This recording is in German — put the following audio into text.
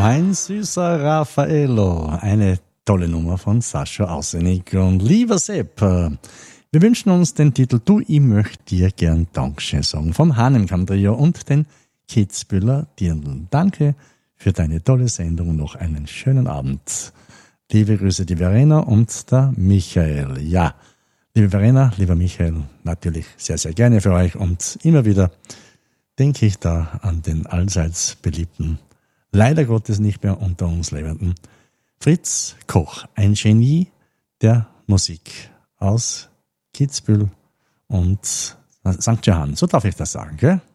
Mein süßer Raffaello, eine tolle Nummer von Sascha Aussenig. Und lieber Sepp, wir wünschen uns den Titel Du, ich möchte dir gern Dankeschön sagen vom Hahnenkamm Trio und den Kitzbüheler Dirndl. Danke für deine tolle Sendung. Noch einen schönen Abend. Liebe Grüße, die Verena und der Michael. Ja, liebe Verena, lieber Michael, natürlich sehr, sehr gerne für euch und immer wieder denke ich da an den allseits beliebten, leider Gottes nicht mehr unter uns lebenden Fritz Koch, ein Genie der Musik aus Kitzbühel und St. Johann. So darf ich das sagen, gell?